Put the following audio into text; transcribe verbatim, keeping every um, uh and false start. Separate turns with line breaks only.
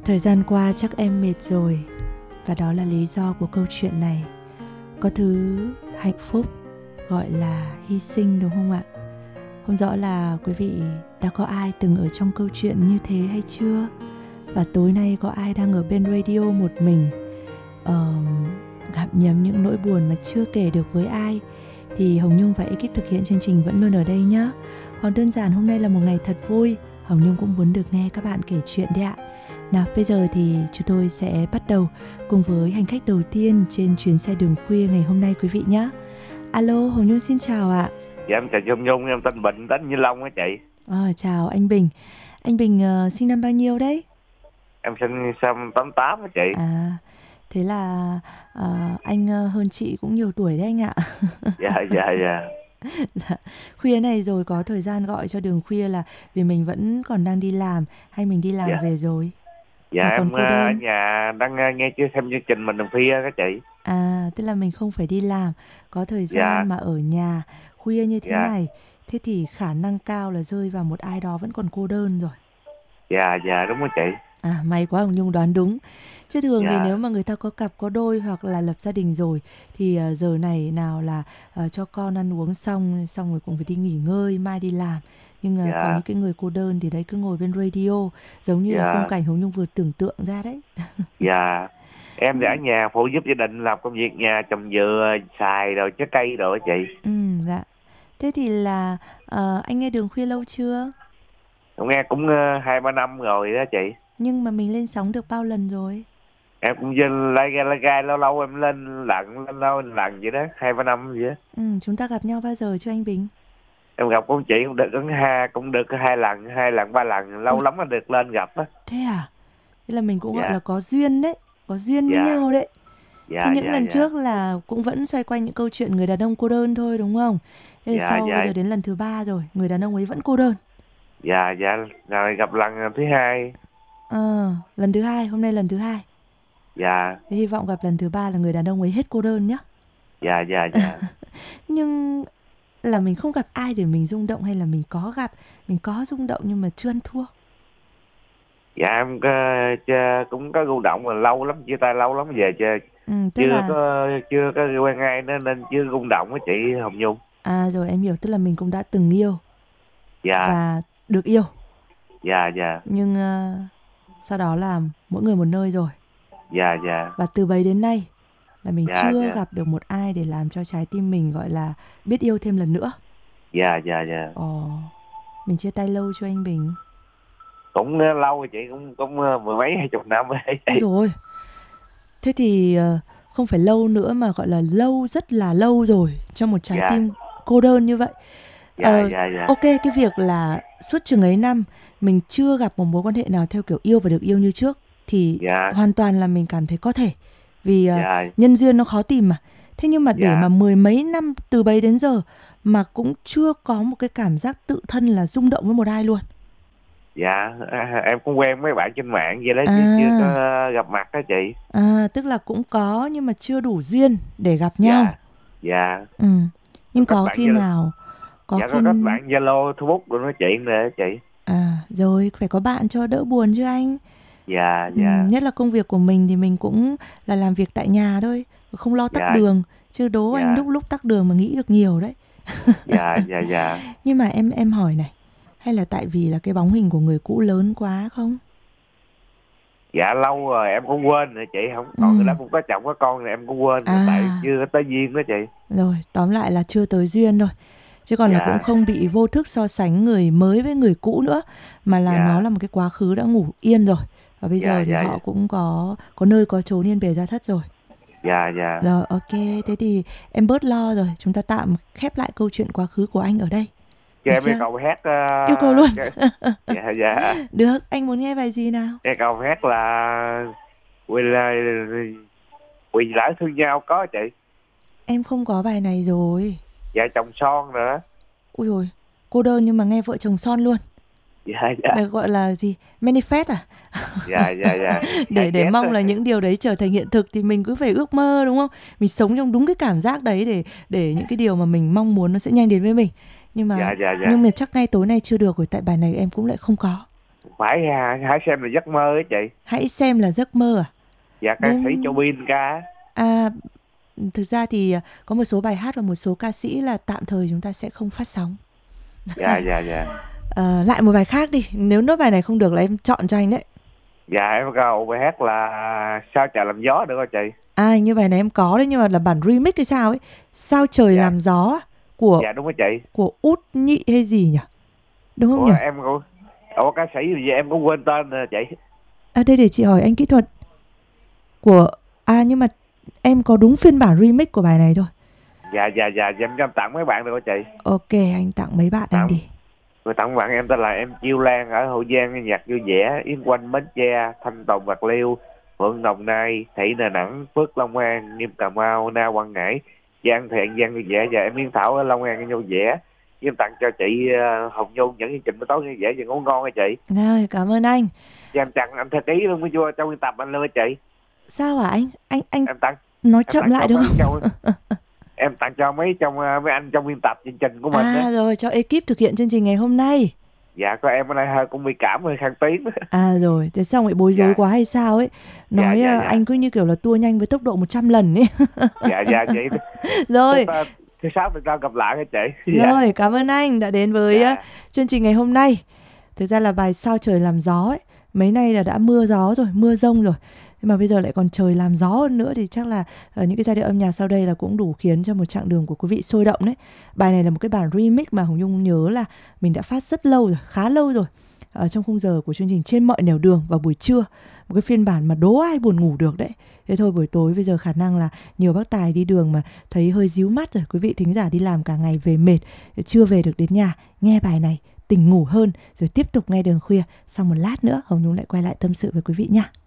Thời gian qua chắc em mệt rồi, và đó là lý do của câu chuyện này. Có thứ hạnh phúc gọi là hy sinh, đúng không ạ? Không rõ là quý vị đã có ai từng ở trong câu chuyện như thế hay chưa? Và tối nay có ai đang ở bên radio một mình, uh, gặm nhấm những nỗi buồn mà chưa kể được với ai, thì Hồng Nhung và ekip thực hiện chương trình vẫn luôn ở đây nhé. Hoặc đơn giản hôm nay là một ngày thật vui, Hồng Nhung cũng muốn được nghe các bạn kể chuyện đấy ạ. Nào bây giờ thì chúng tôi sẽ bắt đầu cùng với hành khách đầu tiên trên chuyến xe đường khuya ngày hôm nay quý vị nhé. Alo, Hồng Nhung xin chào ạ.
Dạ em chào Hồng Nhung, em tên Bình, đánh Như Long á chị.
À, chào anh Bình. Anh Bình uh, sinh năm bao nhiêu đấy?
Em sinh năm tám tám á chị.
À, thế là uh, anh uh, hơn chị cũng nhiều tuổi đấy anh ạ.
Dạ, dạ, dạ.
Khuya này rồi có thời gian gọi cho đường khuya là vì mình vẫn còn đang đi làm hay mình đi làm
Dạ.
về rồi?
Dạ
Mà
em
còn cô đơn.
ở nhà đang nghe chưa xem chương trình mình đường khuya á chị.
À, tức là mình không phải đi làm, có thời gian
Dạ.
mà ở nhà khuya như thế
Dạ.
này, thế thì khả năng cao là rơi vào một ai đó vẫn còn cô đơn rồi.
Dạ, dạ đúng rồi chị.
À, may quá Hồng Nhung đoán đúng. Chứ thường
Dạ.
thì nếu mà người ta có cặp có đôi hoặc là lập gia đình rồi thì uh, giờ này nào là uh, cho con ăn uống xong, xong rồi cũng phải đi nghỉ ngơi, mai đi làm. Nhưng uh,
Dạ.
có những cái người cô đơn thì đấy cứ ngồi bên radio, giống như
Dạ.
là khung cảnh Hồng Nhung vừa tưởng tượng ra đấy.
Dạ. Em thì ở nhà phụ giúp gia đình làm công việc nhà, trồng dừa, xài rồi trái cây rồi á chị.
Ừ, dạ. Thế thì là uh, anh nghe đường khuya lâu chưa?
Nghe cũng uh, hai ba năm rồi đó chị.
Nhưng mà mình lên sóng được bao lần rồi?
Em cũng lai gai lai gai lâu lâu em lên lần lên lâu lần vậy đó, hai ba năm vậy đó.
Ừ, chúng ta gặp nhau bao giờ chưa anh Bình?
Em gặp con chị cũng được cũng hai cũng được hai lần hai lần ba lần, lâu
Ôi,
lắm mới được lên gặp á.
thế à? Thế là mình cũng gọi
Dạ.
là có duyên đấy, có duyên với
Dạ.
nhau đấy. Thì
Dạ.
những
Dạ.
lần
Dạ.
trước là cũng vẫn xoay quanh những câu chuyện người đàn ông cô đơn thôi đúng không? Thế
Dạ.
sau
Dạ.
bây giờ đến lần thứ ba rồi, người đàn ông ấy vẫn cô đơn.
Dạ. Dạ. Rồi gặp lần thứ hai.
Ờ, lần thứ hai, hôm nay lần thứ hai.
Dạ.
Thế hy vọng gặp lần thứ ba là người đàn ông ấy hết cô đơn nhá.
Dạ. Dạ. Dạ.
Nhưng là mình không gặp ai để mình rung động hay là mình có gặp, mình có rung động nhưng mà chưa ăn thua?
Dạ em có, cũng có rung động mà lâu lắm, chia tay lâu lắm về chưa.
Ừ, tức
chưa
là
có chưa có quen ai nên nên chưa rung động với chị Hồng Nhung.
à rồi em hiểu, tức là mình cũng đã từng yêu
Dạ.
và được yêu.
Dạ. Dạ.
Nhưng uh, sau đó là mỗi người một nơi rồi.
Dạ. Dạ.
Và từ bấy đến nay là mình
Dạ.
chưa
Dạ.
gặp được một ai để làm cho trái tim mình gọi là biết yêu thêm lần nữa.
Dạ. Dạ. Dạ.
Ồ, mình chia tay lâu chưa anh Bình?
Cũng lâu rồi chị, cũng cũng mười mấy hai chục năm rồi.
Ôi dồi ôi, thế thì uh, không phải lâu nữa mà gọi là lâu, rất là lâu rồi cho một trái
Dạ.
tim cô đơn như vậy.
Dạ.
Uh,
Dạ. Dạ.
ok, cái việc là suốt chừng ấy năm mình chưa gặp một mối quan hệ nào theo kiểu yêu và được yêu như trước thì
Dạ.
hoàn toàn là mình cảm thấy có thể. Vì uh,
Dạ.
nhân duyên nó khó tìm mà. Thế nhưng mà để
Dạ.
mà mười mấy năm từ bấy đến giờ mà cũng chưa có một cái cảm giác tự thân là rung động với một ai luôn.
Dạ, à, em cũng quen mấy bạn trên mạng vậy đó,
À,
chứ chưa có gặp mặt đó chị.
à, tức là cũng có nhưng mà chưa đủ duyên để gặp nhau.
Dạ. Dạ.
Ừ. Nhưng
Có
có
bạn
khi
Zalo.
nào có
Dạ
khi
có các bạn Zalo, Facebook rồi nói chuyện rồi đó chị.
à rồi phải có bạn cho đỡ buồn chứ anh.
Dạ.
Ừ,
Dạ.
nhất là công việc của mình thì mình cũng là làm việc tại nhà thôi, không lo tắc
Dạ.
đường, chứ đố
Dạ.
anh lúc lúc tắc đường mà nghĩ được nhiều đấy.
Dạ. Dạ. Dạ.
Nhưng mà em em hỏi này, hay là tại vì là cái bóng hình của người cũ lớn quá không?
Dạ lâu rồi em cũng quên rồi chị, không
Ừ.
còn người đó cũng có chồng có con rồi em cũng quên rồi,
À.
tại chưa có tới duyên đó chị.
Rồi, tóm lại là chưa tới duyên thôi. Chứ còn
Dạ.
là cũng không bị vô thức so sánh người mới với người cũ nữa, mà là
Dạ.
nó là một cái quá khứ đã ngủ yên rồi. Và bây
Dạ.
giờ thì
Dạ.
họ cũng có có nơi có chốn yên bề gia thất rồi.
Dạ. Dạ.
Rồi, ok, thế thì em bớt lo rồi, chúng ta tạm khép lại câu chuyện quá khứ của anh ở đây.
Cho
Được
em
chưa?
yêu cầu hát uh,
Yêu cầu luôn.
cái... Dạ. Dạ.
Được, anh muốn nghe bài gì nào?
Yêu cầu hát là Quỳ là Quỳ lãi thương nhau có chị.
Em không có bài này rồi.
Dạ chồng son rồi đó.
Ui dồi, cô đơn nhưng mà nghe vợ chồng son luôn.
Dạ. Dạ.
Được gọi là gì? Manifest à?
Dạ. Dạ. Dạ.
để để mong là những điều đấy trở thành hiện thực thì mình cứ phải ước mơ đúng không? Mình sống trong đúng cái cảm giác đấy để để những cái điều mà mình mong muốn nó sẽ nhanh đến với mình. Nhưng mà
Dạ. Dạ. Dạ.
nhưng mà chắc ngay tối nay chưa được rồi, tại bài này em cũng lại không có.
Phải à, hãy xem là giấc mơ á chị.
Hãy xem là giấc mơ à?
Dạ ca sĩ
Đêm
Châu Bin ca.
à, thực ra thì à, có một số bài hát và một số ca sĩ là tạm thời chúng ta sẽ không phát sóng.
Dạ dạ dạ.
À, lại một bài khác đi, nếu nốt bài này không được là em chọn cho anh đấy.
Dạ em có bài hát là Sao Trời Làm Gió được không chị?
À, như bài này em có đấy, nhưng mà là bản remix hay sao ấy. Sao Trời
Dạ.
Làm Gió à? của
Dạ đúng rồi chị.
của Út Nhị hay gì nhỉ? Đúng không
Ủa
nhỉ?
em cũng Ủa ca sĩ gì em cũng quên tên rồi chị.
À đây để chị hỏi anh kỹ thuật. Của à nhưng mà em có đúng phiên bản remix của bài này thôi.
Dạ dạ dạ em em tặng mấy bạn được không chị?
Ok, anh tặng mấy bạn anh
Tặng
đi.
Người tặng bạn em tên là em Chiêu Lan ở Hậu Giang, nhạc vui vẻ, Yến Quanh Bến Tre, Thanh Tùng Bạc Liêu, Phượng Đồng Nai, Thị Đà Nẵng, Phước Long An, Nghiêm Cà Mau, Na Quảng Ngãi, Giang Thiện Giang vui vẻ, và em Yên Thảo ở Long An vui vẻ. Em tặng cho chị uh, Hồng Nhung những chương trình buổi tối vui vẻ và ngủ ngon hả chị?
Rồi, cảm ơn anh.
Và em tặng anh thư ký luôn mới vô trong biên tập anh luôn hả chị?
Sao hả anh? Anh anh
Em tặng
nói
em
chậm
tặng
lại
cho
được
mấy
không?
trong em tặng cho mấy trong uh, mấy anh trong biên tập chương trình của mình á.
À rồi, cho ekip thực hiện chương trình ngày hôm nay.
Dạ có em ở đây hơi cũng bị cảm hơi khang tiếng.
À rồi, thế xong lại bối rối
Dạ.
quá hay sao ấy. Nói
Dạ, dạ,
à,
dạ.
anh cứ như kiểu là tua nhanh với tốc độ một trăm lần ấy.
Dạ dạ vậy.
Rồi.
Thứ, thứ sáu mình ta gặp lại hả chị? Dạ.
Rồi, cảm ơn anh đã đến với
Dạ.
uh, chương trình ngày hôm nay. Thực ra là bài Sao Trời Làm Gió ấy, mấy nay là đã mưa gió rồi, mưa rông rồi. Nhưng mà bây giờ lại còn trời làm gió hơn nữa thì chắc là uh, những cái giai điệu âm nhạc sau đây là cũng đủ khiến cho một chặng đường của quý vị sôi động đấy. Bài này là một cái bản remix mà Hồng Nhung nhớ là mình đã phát rất lâu rồi, khá lâu rồi. Ở trong khung giờ của chương trình Trên Mọi Nẻo Đường vào buổi trưa. Một cái phiên bản mà đố ai buồn ngủ được đấy. Thế thôi buổi tối bây giờ khả năng là nhiều bác tài đi đường mà thấy hơi díu mắt rồi. Quý vị thính giả đi làm cả ngày về mệt, chưa về được đến nhà, nghe bài này tỉnh ngủ hơn, rồi tiếp tục nghe Đường Khuya. Sau một lát nữa Hồng Nhung lại quay lại tâm sự với quý vị nha.